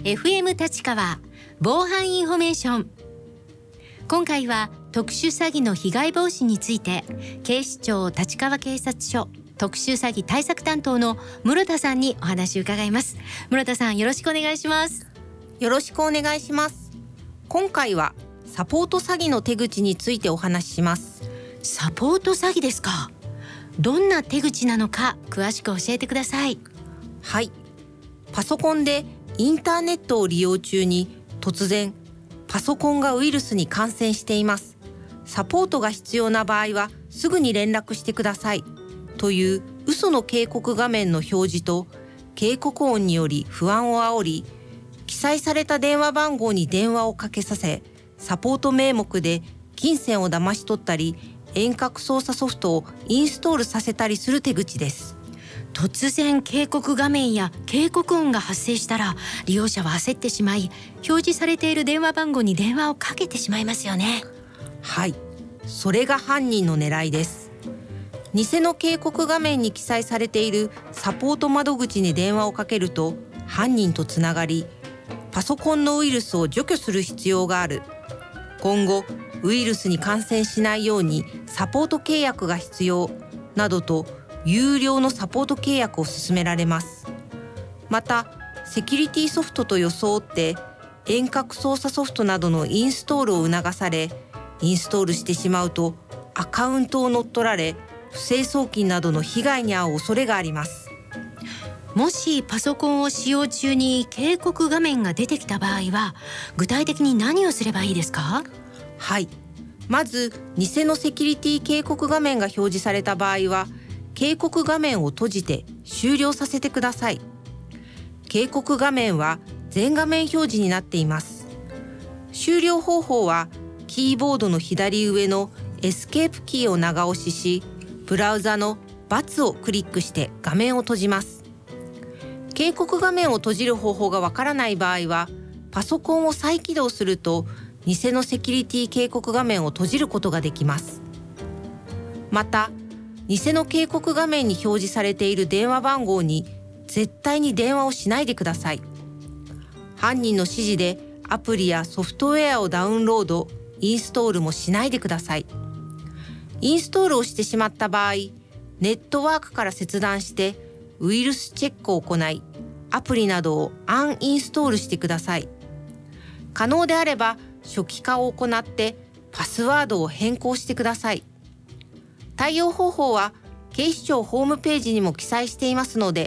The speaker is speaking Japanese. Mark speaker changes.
Speaker 1: FM 立川防犯インフォメーション。今回は特殊詐欺の被害防止について、警視庁立川警察署特殊詐欺対策担当の室田さんにお話を伺います。室田さん、よろしくお願いします。
Speaker 2: よろしくお願いします。今回はサポート詐欺の手口についてお話しします。
Speaker 1: サポート詐欺ですか。どんな手口なのか詳しく教えてください。
Speaker 2: はい、パソコンでインターネットを利用中に突然パソコンがウイルスに感染しています。サポートが必要な場合はすぐに連絡してくださいという嘘の警告画面の表示と警告音により不安を煽り、記載された電話番号に電話をかけさせ、サポート名目で金銭を騙し取ったり、遠隔操作ソフトをインストールさせたりする手口です。
Speaker 1: 突然警告画面や警告音が発生したら、利用者は焦ってしまい、表示されている電話番号に電話をかけてしまいますよね。
Speaker 2: はい、それが犯人の狙いです。偽の警告画面に記載されているサポート窓口に電話をかけると、犯人とつながり、パソコンのウイルスを除去する必要がある。今後ウイルスに感染しないようにサポート契約が必要などと有料のサポート契約を勧められます。またセキュリティソフトと装って遠隔操作ソフトなどのインストールを促され、インストールしてしまうとアカウントを乗っ取られ、不正送金などの被害に遭う恐れがあります。
Speaker 1: もしパソコンを使用中に警告画面が出てきた場合は、具体的に何をすればいいですか？
Speaker 2: はい、まず偽のセキュリティ警告画面が表示された場合は、警告画面を閉じて終了させてください。警告画面は全画面表示になっています。終了方法はキーボードの左上のエスケープキーを長押しし、ブラウザの×をクリックして画面を閉じます。警告画面を閉じる方法がわからない場合は、パソコンを再起動すると偽のセキュリティ警告画面を閉じることができます。また偽の警告画面に表示されている電話番号に絶対に電話をしないでください。犯人の指示でアプリやソフトウェアをダウンロード、インストールもしないでください。インストールをしてしまった場合、ネットワークから切断してウイルスチェックを行い、アプリなどをアンインストールしてください。可能であれば初期化を行ってパスワードを変更してください。対応方法は警視庁ホームページにも記載していますので、